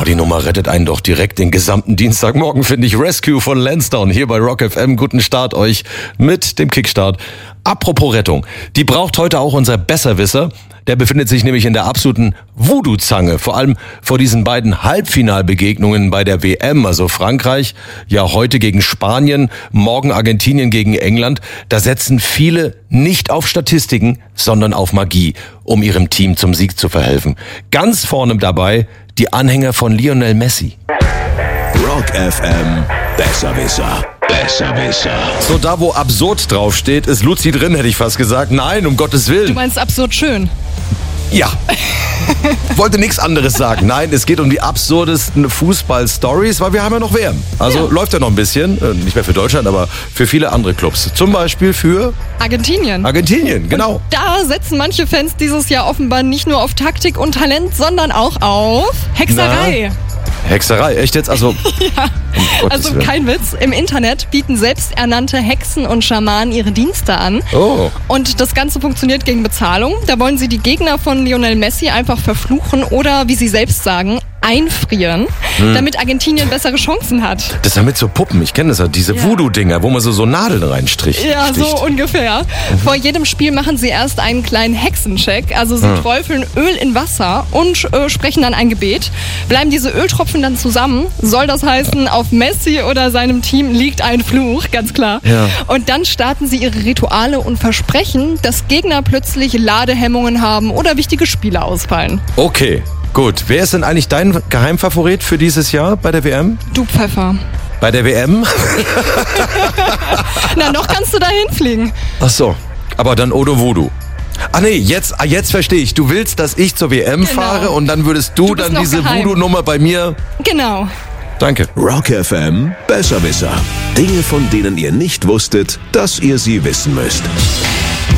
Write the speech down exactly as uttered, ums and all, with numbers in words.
Oh, die Nummer rettet einen doch direkt den gesamten Dienstagmorgen, finde ich. Rescue von Lansdowne hier bei Rock F M. Guten Start euch mit dem Kickstart. Apropos Rettung, die braucht heute auch unser Besserwisser. Der befindet sich nämlich in der absoluten Voodoo-Zange. Vor allem vor diesen beiden Halbfinalbegegnungen bei der W M. Also Frankreich ja heute gegen Spanien, morgen Argentinien gegen England. Da setzen viele nicht auf Statistiken, sondern auf Magie, um ihrem Team zum Sieg zu verhelfen. Ganz vorne dabei die Anhänger von Lionel Messi. Rock F M, Besserwisser. Besserwisser. So, da wo absurd draufsteht, ist Luzi drin, hätte ich fast gesagt. Nein, um Gottes Willen. Du meinst absurd schön? Ja. Wollte nichts anderes sagen. Nein, es geht um die absurdesten Fußball-Stories, weil wir haben ja noch W M. Also ja. läuft ja noch ein bisschen. Nicht mehr für Deutschland, aber für viele andere Clubs. Zum Beispiel für Argentinien. Argentinien, genau. Und da setzen manche Fans dieses Jahr offenbar nicht nur auf Taktik und Talent, sondern auch auf Hexerei. Na? Hexerei, echt jetzt? Also, ja, um also Willen. kein Witz. Im Internet bieten selbsternannte Hexen und Schamanen ihre Dienste an. Oh. Und das Ganze funktioniert gegen Bezahlung. Da wollen sie die Gegner von Lionel Messi einfach verfluchen oder, wie sie selbst sagen, einfrieren, hm. damit Argentinien bessere Chancen hat. Das ist ja mit so Puppen, ich kenne das ja, diese Ja. Voodoo-Dinger, wo man so, so Nadeln reinstricht. Ja, sticht. so ungefähr. Mhm. Vor jedem Spiel machen sie erst einen kleinen Hexencheck. Also sie hm. träufeln Öl in Wasser und äh, sprechen dann ein Gebet. Bleiben diese Öltropfen dann zusammen, soll das heißen, auf Messi oder seinem Team liegt ein Fluch, ganz klar. Ja. Und dann starten sie ihre Rituale und versprechen, dass Gegner plötzlich Ladehemmungen haben oder wichtige Spiele ausfallen. Okay, gut. Wer ist denn eigentlich dein Geheimfavorit für dieses Jahr bei der W M? Du Pfeffer. Bei der W M? Na, noch kannst du da hinfliegen. Ach so, aber dann Odo Voodoo. Ah nee, jetzt, ah, jetzt verstehe ich. Du willst, dass ich zur W M Genau. fahre und dann würdest du, Du bist dann noch diese geheim. Voodoo-Nummer bei mir... Genau. Danke. Rock F M, Besserwisser. Dinge, von denen ihr nicht wusstet, dass ihr sie wissen müsst.